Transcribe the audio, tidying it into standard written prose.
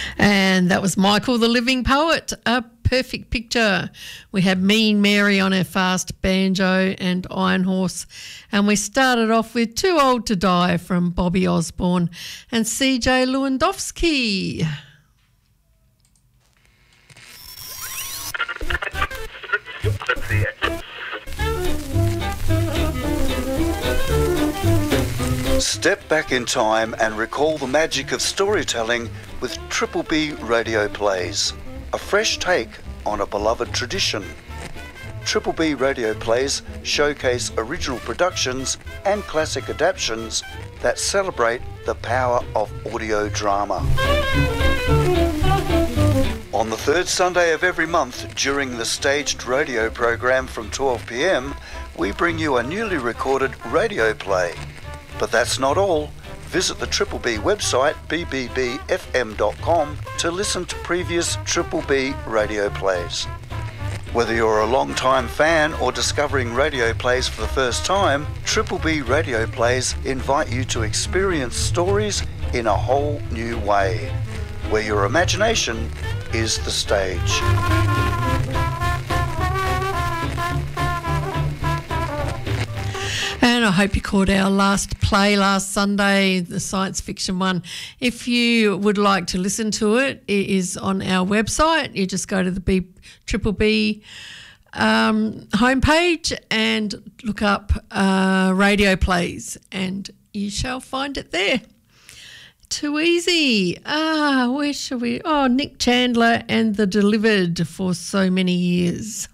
And that was Michael the Living Poet, A Perfect Picture. We had Mean Mary on her fast banjo and Iron Horse. And we started off with Too Old to Die from Bobby Osborne and CJ Lewandowski. Step back in time and recall the magic of storytelling with Triple B Radio Plays, a fresh take on a beloved tradition. Triple B Radio Plays showcase original productions and classic adaptations that celebrate the power of audio drama. On the third Sunday of every month during the staged radio program from 12 p.m, we bring you a newly recorded radio play. But that's not all. Visit the Triple B website, bbbfm.com, to listen to previous Triple B radio plays. Whether you're a long-time fan or discovering radio plays for the first time, Triple B Radio Plays invite you to experience stories in a whole new way, where your imagination is the stage. And I hope you caught our last play last Sunday, the science fiction one. If you would like to listen to it, it is on our website. You just go to the Triple B homepage and look up radio plays and you shall find it there. Too easy. Where shall we? Oh, Nick Chandler and The Delivered for so many years.